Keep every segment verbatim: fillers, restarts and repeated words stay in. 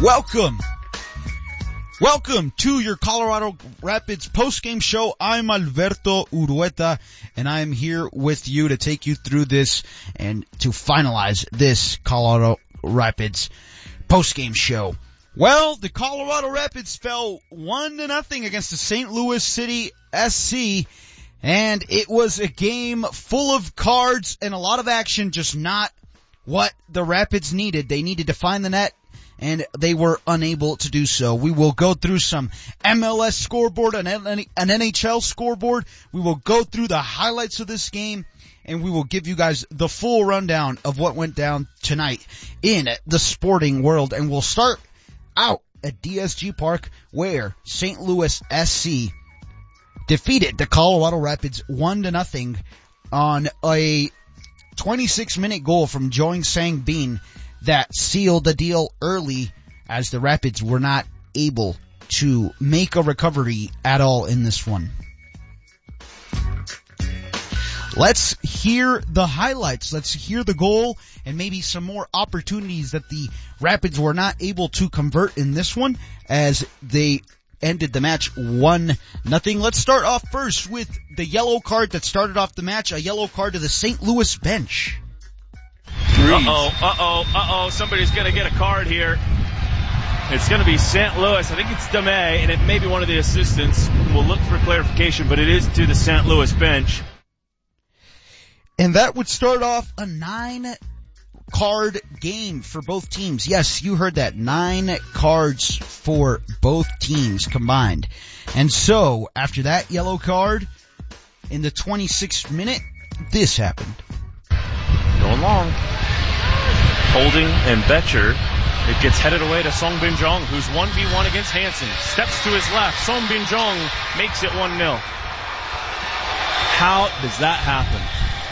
Welcome. Welcome to your Colorado Rapids post-game show. I'm Alberto Urueta, and I'm here with you to take you through this and to finalize this Colorado Rapids post-game show. Well, the Colorado Rapids fell one to nothing against the Saint Louis City S C, and it was a game full of cards and a lot of action, just not what the Rapids needed. They needed to find the net, and they were unable to do so. We will go through some M L S scoreboard, an N H L scoreboard. We will go through the highlights of this game, and we will give you guys the full rundown of what went down tonight in the sporting world. And we'll start out at D S G Park, where Saint Louis S C defeated the Colorado Rapids one to nothing on a twenty-six minute goal from Joing Sang Bean that sealed the deal early, as the Rapids were not able to make a recovery at all in this one. Let's hear the highlights. Let's hear the goal and maybe some more opportunities that the Rapids were not able to convert in this one, as they ended the match one nothing. Let's start off first with the yellow card that started off the match, a yellow card to the Saint Louis bench. Uh-oh, uh-oh, uh-oh, somebody's going to get a card here. It's going to be Saint Louis. I think it's Deme, and it may be one of the assistants. We'll look for clarification, but it is to the Saint Louis bench. And that would start off a nine-card game for both teams. Yes, you heard that. Nine cards for both teams combined. And so, after that yellow card, in the twenty-sixth minute, this happened. Going long. Holding and Betcher. It gets headed away to Song Bin Jong, who's one v one against Hansen. Steps to his left. Song Bin Jong makes it one nil. How does that happen?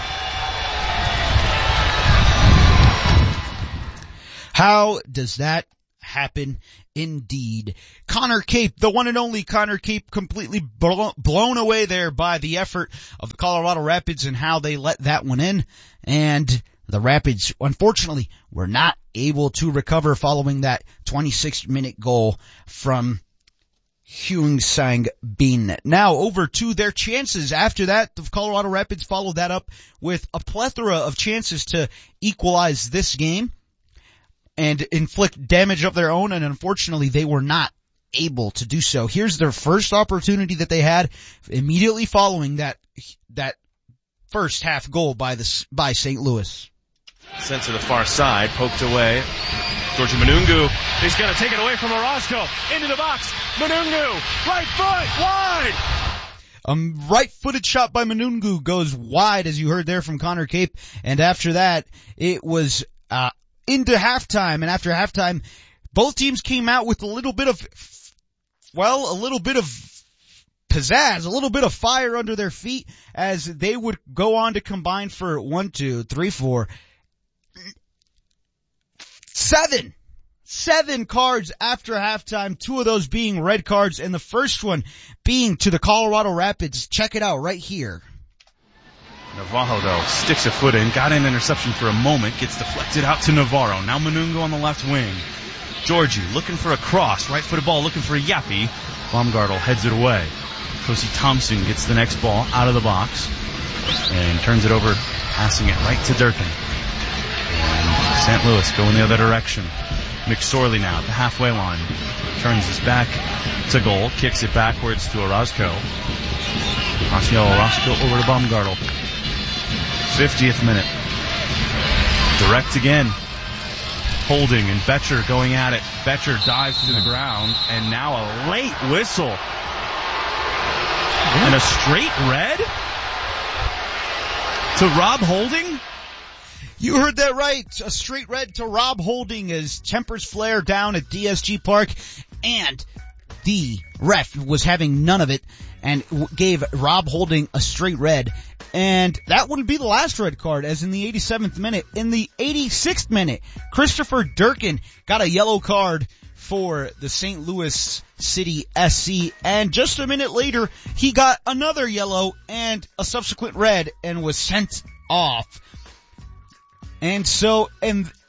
How does that happen indeed? Connor Cape, the one and only Connor Cape, completely blown away there by the effort of the Colorado Rapids and how they let that one in. And the Rapids, unfortunately, were not able to recover following that twenty-six minute goal from Joing Sang Bean. Now over to their chances. After that, the Colorado Rapids followed that up with a plethora of chances to equalize this game and inflict damage of their own, and unfortunately they were not able to do so. Here's their first opportunity that they had immediately following that that first half goal by the by Saint Louis. Sent to the far side, poked away. Georgi Manungu is going to take it away from Orozco. Into the box. Manungu, right foot, wide. A right-footed shot by Manungu goes wide, as you heard there from Connor Cape. And after that, it was uh into halftime. And after halftime, both teams came out with a little bit of, well, a little bit of pizzazz, a little bit of fire under their feet, as they would go on to combine for one, two, three, four, seven, seven cards after halftime, two of those being red cards, and the first one being to the Colorado Rapids. Check it out right here. Navarro, though, sticks a foot in, got an interception for a moment, gets deflected out to Navarro. Now Manungu on the left wing. Georgi looking for a cross, right-footed ball looking for a Yappy. Baumgartel heads it away. Kosi Thompson gets the next ball out of the box and turns it over, passing it right to Durkin. And Saint Louis going the other direction. McSorley now at the halfway line. Turns his back to goal, kicks it backwards to Orozco. Rafael Orozco over to Baumgartel. fiftieth minute. Direct again. Holding and Betcher going at it. Betcher dives to the ground, and now a late whistle. And a straight red to Rob Holding? You heard that right. A straight red to Rob Holding as tempers flare down at D S G Park, and the ref was having none of it and gave Rob Holding a straight red. And that wouldn't be the last red card, as in the eighty-seventh minute. In the eighty-sixth minute, Christopher Durkin got a yellow card for the Saint Louis City S C, and just a minute later, he got another yellow and a subsequent red and was sent off. And so, and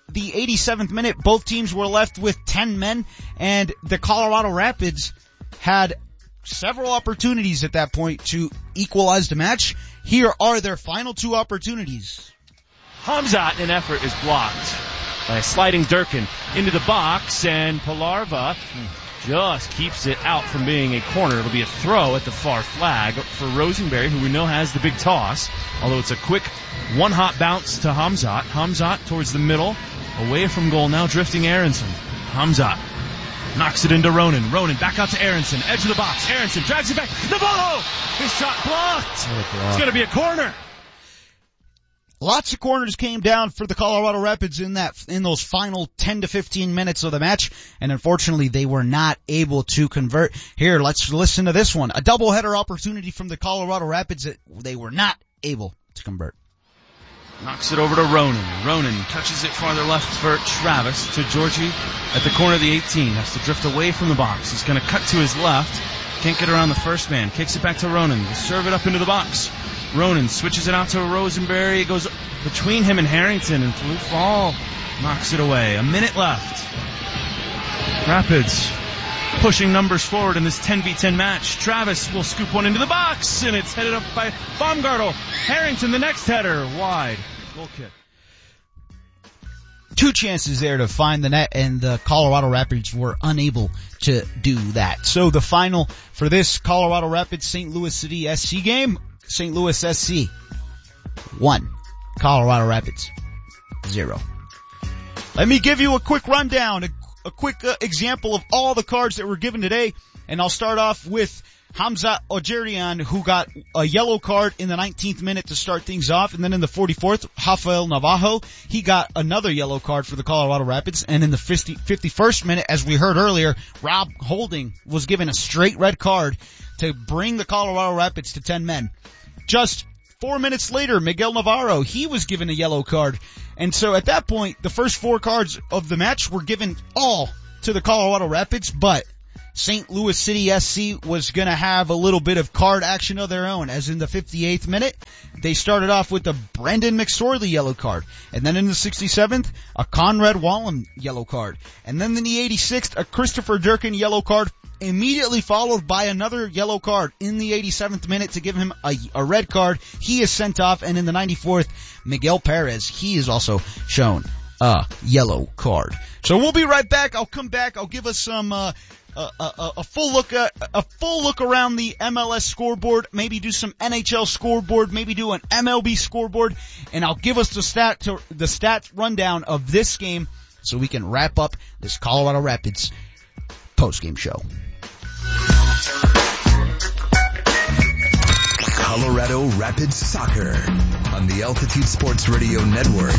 the eighty-seventh minute, both teams were left with ten men, and the Colorado Rapids had several opportunities at that point to equalize the match. Here are their final two opportunities. Hamzat, in an effort, is blocked by a sliding Durkin into the box, and Pilarva just keeps it out from being a corner. It'll be a throw at the far flag for Rosenberry, who we know has the big toss, although it's a quick one-hop bounce to Hamzat. Hamzat towards the middle, away from goal now, drifting Aronson. Hamzat knocks it into Ronan. Ronan back out to Aronson, edge of the box. Aronson drags it back. Navarro! His shot blocked. It's going to be a corner. Lots of corners came down for the Colorado Rapids in that, in those final ten to fifteen minutes of the match, and unfortunately they were not able to convert. Here, let's listen to this one. A doubleheader opportunity from the Colorado Rapids that they were not able to convert. Knocks it over to Ronan. Ronan touches it farther left for Travis to Georgie at the corner of the eighteen. Has to drift away from the box. He's going to cut to his left. Can't get around the first man. Kicks it back to Ronan. To serve it up into the box. Ronan switches it out to Rosenberry. It goes between him and Harrington, and Flou Fall knocks it away. A minute left. Rapids pushing numbers forward in this ten v ten match. Travis will scoop one into the box, and it's headed up by Baumgartel. Harrington, the next header, wide. Goal kick. Two chances there to find the net, and the Colorado Rapids were unable to do that. So the final for this Colorado Rapids Saint Louis City S C game, Saint Louis S C one, Colorado Rapids zero. Let me give you a quick rundown, a, a quick uh, example of all the cards that were given today, and I'll start off with Hamzat Ojerian, who got a yellow card in the nineteenth minute to start things off, and then in the forty-fourth, Rafael Navajo, he got another yellow card for the Colorado Rapids, and in the fifty-first minute, as we heard earlier, Rob Holding was given a straight red card to bring the Colorado Rapids to ten men. Just four minutes later, Miguel Navarro, he was given a yellow card, and so at that point, the first four cards of the match were given all to the Colorado Rapids, but Saint Louis City S C was going to have a little bit of card action of their own, as in the fifty-eighth minute, they started off with a Brendan McSorley yellow card, and then in the sixty-seventh, a Conrad Wallem yellow card, and then in the eighty-sixth, a Christopher Durkin yellow card, immediately followed by another yellow card in the eighty-seventh minute to give him a, a red card. He is sent off, and in the ninety-fourth, Miguel Perez, he is also shown a yellow card. So we'll be right back. I'll come back. I'll give us some uh A, a, a full look, uh, a full look around the M L S scoreboard. Maybe do some N H L scoreboard. Maybe do an M L B scoreboard, and I'll give us the stat to, the stats rundown of this game, so we can wrap up this Colorado Rapids post-game show. Colorado Rapids Soccer on the Altitude Sports Radio Network.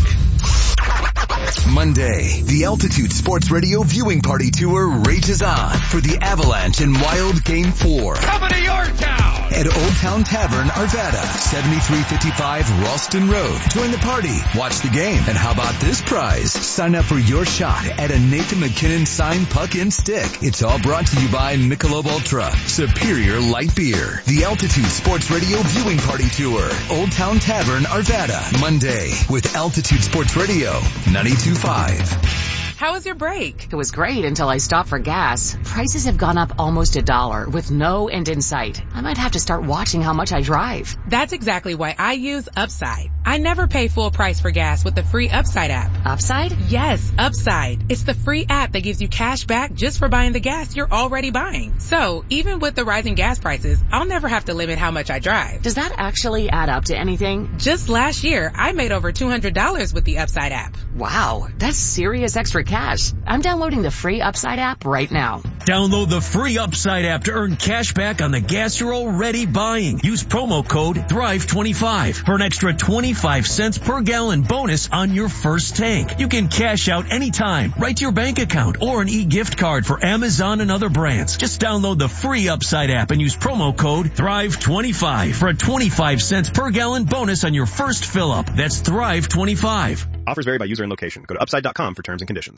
Monday, the Altitude Sports Radio viewing party tour rages on for the Avalanche and Wild Game four. Coming to your town! At Old Town Tavern, Arvada, seventy-three fifty-five Ralston Road. Join the party, watch the game, and how about this prize? Sign up for your shot at a Nathan McKinnon signed puck and stick. It's all brought to you by Michelob Ultra, Superior Light Beer. The Altitude Sports Radio viewing party tour, Old Town Tavern, Arvada, Monday, with Altitude Sports Radio ninety-two point five. How was your break? It was great until I stopped for gas. Prices have gone up almost a dollar with no end in sight. I might have to start watching how much I drive. That's exactly why I use Upside. I never pay full price for gas with the free Upside app. Upside? Yes, Upside. It's the free app that gives you cash back just for buying the gas you're already buying. So, even with the rising gas prices, I'll never have to limit how much I drive. Does that actually add up to anything? Just last year, I made over two hundred dollars with the Upside app. Wow, that's serious extra cash. I'm downloading the free Upside app right now. Download the free Upside app to earn cash back on the gas you're already buying. Use promo code Thrive twenty-five for an extra twenty-five cents per gallon bonus on your first tank. You can cash out anytime, right to your bank account, or an e-gift card for Amazon and other brands. Just download the free Upside app and use promo code Thrive twenty-five for a twenty-five cents per gallon bonus on your first fill up. That's Thrive twenty-five. Offers vary by user and location. Go to upside dot com for terms and conditions.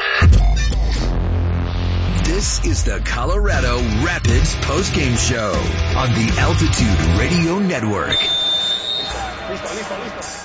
This is the Colorado Rapids postgame show on the Altitude Radio Network. Listo, listo, listo.